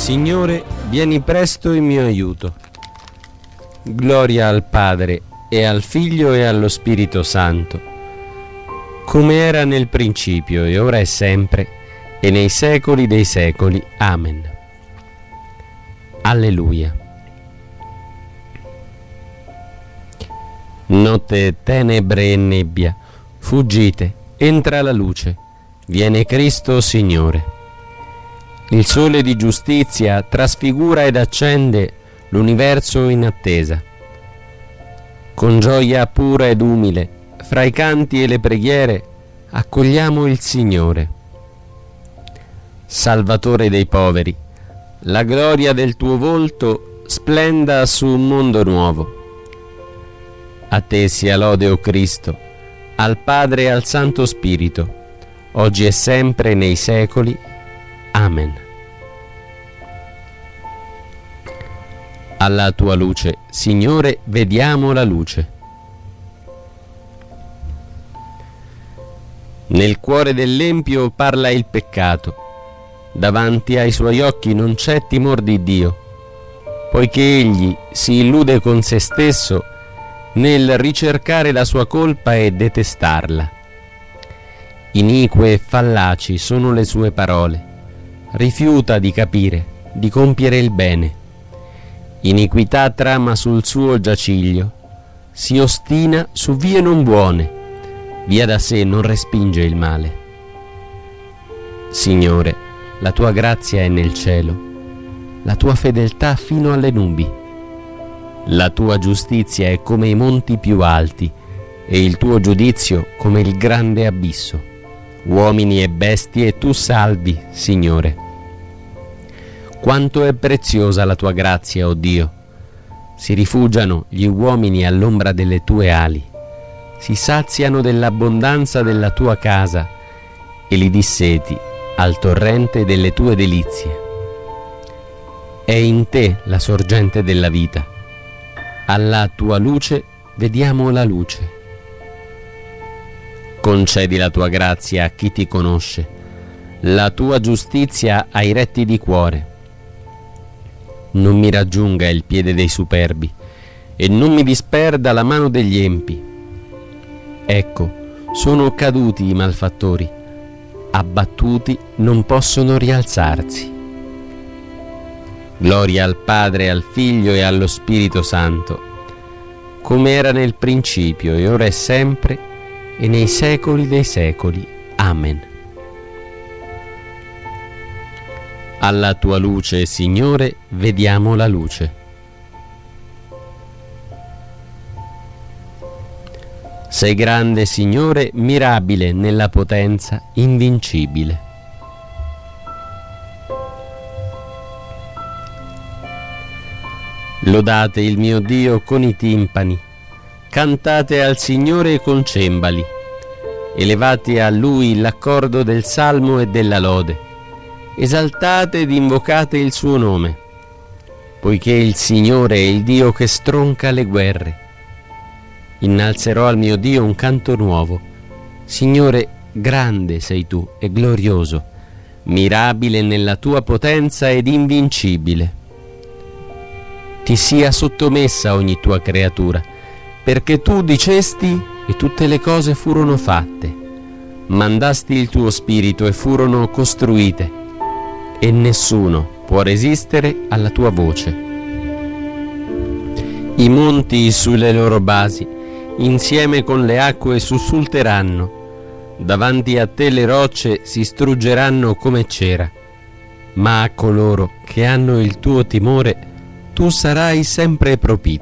Signore, vieni presto in mio aiuto. Gloria al Padre, e al Figlio, e allo Spirito Santo, come era nel principio, e ora e sempre, e nei secoli dei secoli. Amen. Alleluia. Notte, tenebre e nebbia, fuggite, entra la luce, viene Cristo Signore. Il sole di giustizia trasfigura ed accende l'universo in attesa. Con gioia pura ed umile, fra i canti e le preghiere, accogliamo il Signore. Salvatore dei poveri, la gloria del tuo volto splenda su un mondo nuovo. A te sia lode, o Cristo, al Padre e al Santo Spirito, oggi e sempre nei secoli. Amen. Alla tua luce, Signore, vediamo la luce. Nel cuore dell'empio parla il peccato. Davanti ai suoi occhi non c'è timor di Dio, poiché egli si illude con se stesso nel ricercare la sua colpa e detestarla. Inique e fallaci sono le sue parole. Rifiuta di capire, di compiere il bene. Iniquità trama sul suo giaciglio, si ostina su vie non buone, via da sé non respinge il male. Signore, la tua grazia è nel cielo, la tua fedeltà fino alle nubi. La tua giustizia è come i monti più alti, e il tuo giudizio come il grande abisso. Uomini e bestie tu salvi, Signore. Quanto è preziosa la tua grazia, o Dio! Si rifugiano gli uomini all'ombra delle tue ali, si saziano dell'abbondanza della tua casa e li disseti al torrente delle tue delizie. È in te la sorgente della vita, alla tua luce vediamo la luce. Concedi la tua grazia a chi ti conosce, la tua giustizia ai retti di cuore. Non mi raggiunga il piede dei superbi e non mi disperda la mano degli empi. Ecco, sono caduti i malfattori, abbattuti non possono rialzarsi. Gloria al Padre, al Figlio e allo Spirito Santo, come era nel principio, e ora e sempre, e nei secoli dei secoli. Amen. Alla tua luce, Signore, vediamo la luce. Sei grande, Signore, mirabile nella potenza, invincibile. Lodate il mio Dio con i timpani, cantate al Signore con cembali, elevate a Lui l'accordo del salmo e della lode, esaltate ed invocate il suo nome, poiché il Signore è il Dio che stronca le guerre. Innalzerò al mio Dio un canto nuovo. Signore, grande sei tu e glorioso, mirabile nella tua potenza ed invincibile. Ti sia sottomessa ogni tua creatura, perché tu dicesti e tutte le cose furono fatte. Mandasti il tuo spirito e furono costruite, e nessuno può resistere alla tua voce. I monti sulle loro basi, insieme con le acque sussulteranno, davanti a te le rocce si struggeranno come cera, ma a coloro che hanno il tuo timore tu sarai sempre propizio.